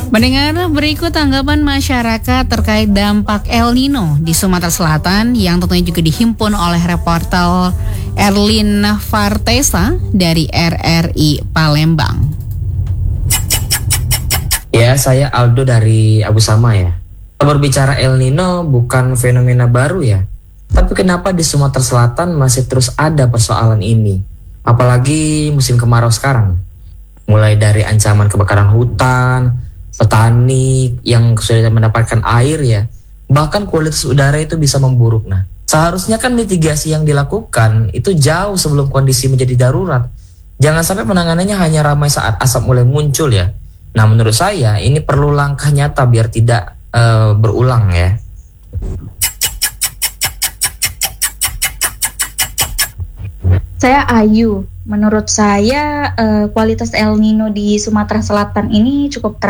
Mendengar berikut tanggapan masyarakat terkait dampak El Nino di Sumatera Selatan yang tentunya juga dihimpun oleh reporter Erlin Vartesa dari RRI Palembang. Ya, saya Aldo dari Abu Sama ya. Berbicara El Nino bukan fenomena baru ya. Tapi kenapa di Sumatera Selatan masih terus ada persoalan ini? Apalagi musim kemarau sekarang. Mulai dari ancaman kebakaran hutan, petani yang sudah mendapatkan air ya, bahkan kualitas udara itu bisa memburuk. Nah, seharusnya kan mitigasi yang dilakukan itu jauh sebelum kondisi menjadi darurat. Jangan sampai penanganannya hanya ramai saat asap mulai muncul ya. Nah, menurut saya ini perlu langkah nyata biar tidak berulang ya. Saya Ayu. Menurut saya kualitas El Nino di Sumatera Selatan ini cukup